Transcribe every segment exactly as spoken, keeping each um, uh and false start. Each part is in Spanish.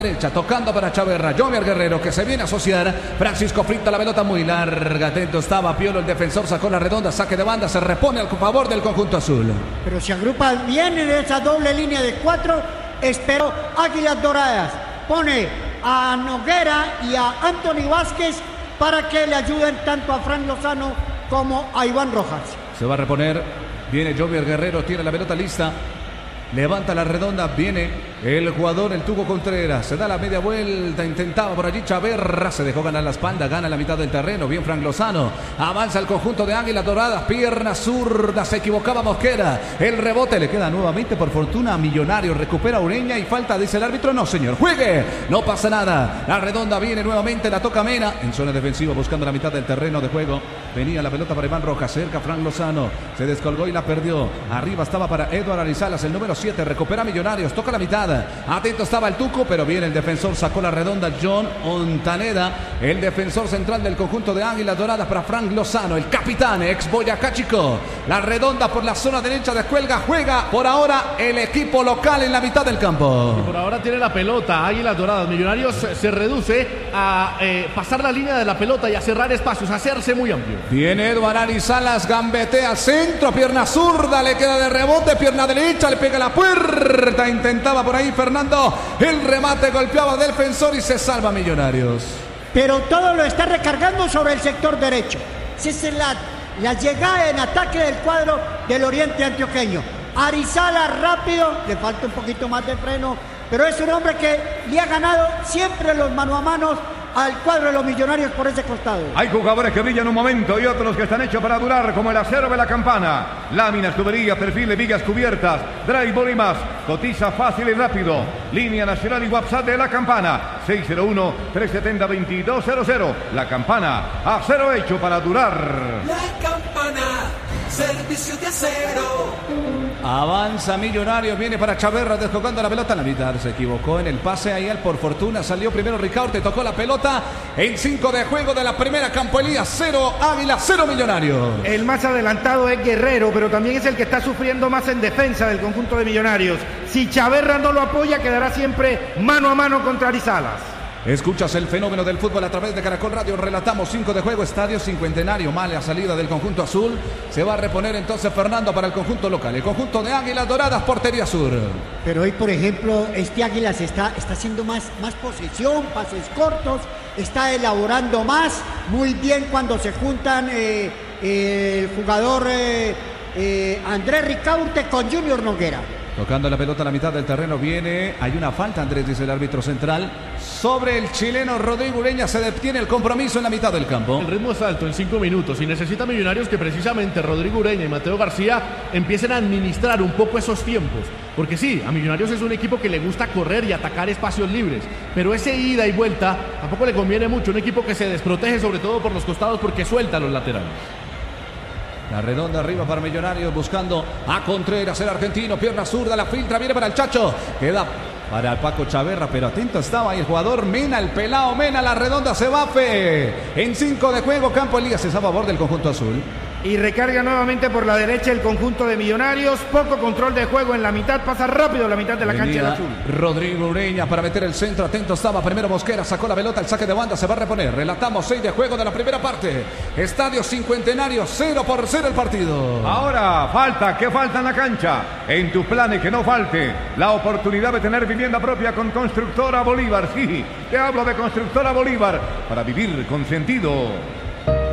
Derecha, tocando para Chaverra, Jomer Guerrero que se viene a asociar. Francisco frita la pelota muy larga. Atento estaba Piolo, el defensor sacó la redonda, saque de banda, se repone al favor del conjunto azul. Pero se agrupa bien en esa doble línea de cuatro. Esperó Águilas Doradas. Pone a Noguera y a Anthony Vázquez para que le ayuden tanto a Fran Lozano como a Iván Rojas. Se va a reponer. Viene Jomer Guerrero, tiene la pelota lista. Levanta la redonda, viene el jugador, el Tuco Contreras, se da la media vuelta, intentaba por allí Chaverra, se dejó ganar la espalda, gana la mitad del terreno, bien Fran Lozano, avanza el conjunto de Águilas Doradas, pierna zurda, se equivocaba Mosquera, el rebote le queda nuevamente por fortuna a Millonarios, recupera Ureña y falta, dice el árbitro, no señor, juegue, no pasa nada, la redonda viene nuevamente, la toca Mena, en zona defensiva buscando la mitad del terreno de juego, venía la pelota para Iván Rojas, cerca Fran Lozano, se descolgó y la perdió, arriba estaba para Eduardo Arizalas, el número siete, recupera Millonarios, toca la mitad, atento estaba el Tuco, pero bien el defensor, sacó la redonda John Ontaneda, el defensor central del conjunto de Águilas Doradas para Fran Lozano, el capitán, ex Boyacá Chico, la redonda por la zona derecha de Cuelga, juega por ahora el equipo local en la mitad del campo. Y por ahora tiene la pelota, Águilas Doradas, Millonarios se reduce a eh, pasar la línea de la pelota y a cerrar espacios, a hacerse muy amplio. Viene Eduardo Arizalas, gambetea centro, pierna zurda, le queda de rebote, pierna derecha, le pega la puerta, intentaba por ahí Fernando, el remate golpeaba al defensor y se salva Millonarios. Pero todo lo está recargando sobre el sector derecho. Esa es la, la llegada en ataque del cuadro del Oriente Antioqueño. Arizalas rápido, le falta un poquito más de freno, pero es un hombre que le ha ganado siempre los mano a mano al cuadro de los Millonarios por ese costado. Hay jugadores que brillan un momento y otros que están hechos para durar, como el acero de la campana. Láminas, tuberías, perfiles, vigas cubiertas, drywall y más. Cotiza fácil y rápido. Línea nacional y WhatsApp de la campana. seis cero uno, tres siete cero, dos dos cero cero. La campana, acero hecho para durar. La campana, servicio de acero. Avanza Millonarios, viene para Chaverra, descolgando la pelota en la mitad, se equivocó en el pase ahí, por fortuna salió primero Ricaurte, tocó la pelota en cinco de juego de la primera, Campo Elías, cero Águila, cero Millonarios. El más adelantado es Guerrero, pero también es el que está sufriendo más en defensa del conjunto de Millonarios. Si Chaverra no lo apoya, quedará siempre mano a mano contra Arizalas. Escuchas el fenómeno del fútbol a través de Caracol Radio. Relatamos cinco de juego, Estadio Cincuentenario. Mala salida del conjunto azul. Se va a reponer entonces Fernando para el conjunto local. El conjunto de Águilas Doradas, portería sur. Pero hoy, por ejemplo, este Águilas está, está haciendo más, más posesión, pases cortos. Está elaborando más. Muy bien cuando se juntan eh, eh, el jugador eh, eh, Andrés Ricaurte con Junior Noguera. Tocando la pelota a la mitad del terreno viene, hay una falta, Andrés, dice el árbitro central, sobre el chileno Rodrigo Ureña, se detiene el compromiso en la mitad del campo. El ritmo es alto en cinco minutos y necesita Millonarios que precisamente Rodrigo Ureña y Mateo García empiecen a administrar un poco esos tiempos, porque sí, a Millonarios es un equipo que le gusta correr y atacar espacios libres, pero ese ida y vuelta tampoco le conviene mucho, un equipo que se desprotege sobre todo por los costados porque suelta a los laterales. La redonda arriba para Millonarios buscando a Contreras, el argentino, pierna zurda, la filtra, viene para el Chacho, queda para el Paco Chaverra, pero atento estaba ahí el jugador Mena, el pelao Mena, la redonda se va fe. En cinco de juego, Campo Elías es a favor del conjunto azul. Y recarga nuevamente por la derecha el conjunto de Millonarios. Poco control de juego en la mitad. Pasa rápido la mitad de la Venía cancha del azul. Rodrigo Ureña para meter el centro. Atento estaba. Primero Mosquera. Sacó la pelota. El saque de banda se va a reponer. Relatamos seis de juego de la primera parte. Estadio Cincuentenario. cero por cero el partido. Ahora falta, ¿qué falta en la cancha? En tus planes que no falte la oportunidad de tener vivienda propia con Constructora Bolívar. Sí, te hablo de Constructora Bolívar para vivir con sentido.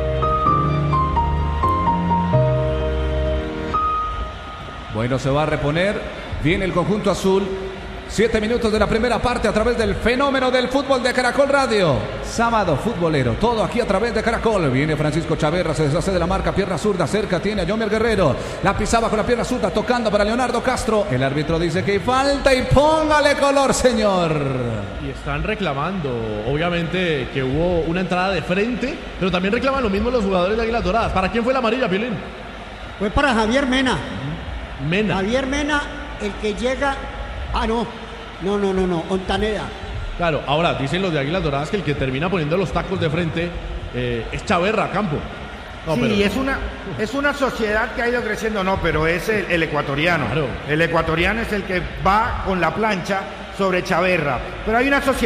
Bueno, se va a reponer. Viene el conjunto azul. Siete minutos de la primera parte a través del fenómeno del fútbol de Caracol Radio. Sábado futbolero, todo aquí a través de Caracol. Viene Francisco Chaverra, se deshace de la marca, pierna zurda, cerca tiene a Jomer Guerrero. La pisaba con la pierna zurda, tocando para Leonardo Castro. El árbitro dice que hay falta y póngale color, señor. Y están reclamando, obviamente, que hubo una entrada de frente, pero también reclaman lo mismo los jugadores de Águilas Doradas. ¿Para quién fue la amarilla, Piolín? Fue para Javier Mena. Mena. Javier Mena, el que llega... Ah, no. No, no, no, no. Ontaneda. Claro, ahora dicen los de Águilas Doradas que el que termina poniendo los tacos de frente eh, es Chaverra, Campo. No, sí, pero... es, una, es una sociedad que ha ido creciendo, no, pero es el, el ecuatoriano. Claro. El ecuatoriano es el que va con la plancha sobre Chaverra. Pero hay una sociedad